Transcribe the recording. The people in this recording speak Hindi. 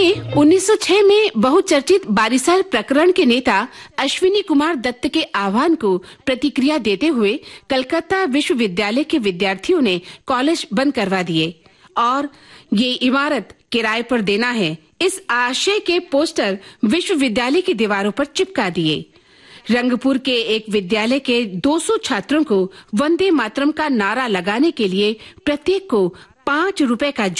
में 1906 में बहुचर्चित बारिसार प्रकरण के नेता अश्विनी कुमार दत्त के आह्वान को प्रतिक्रिया देते हुए कलकत्ता विश्वविद्यालय के विद्यार्थियों ने कॉलेज बंद करवा दिए और ये इमारत किराए पर देना है, इस आशय के पोस्टर विश्वविद्यालय की दीवारों पर चिपका दिए। रंगपुर के एक विद्यालय के 200 छात्रों को वंदे मातरम का नारा लगाने के लिए प्रत्येक को 5 रुपए का